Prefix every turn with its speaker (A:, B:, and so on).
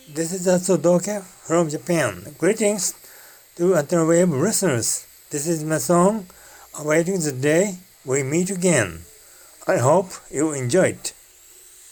A: This is Atsudoke from Japan. Greetings to Antenna listeners. This is my song, Awaiting the Day We Meet Again. I hope you enjoy it.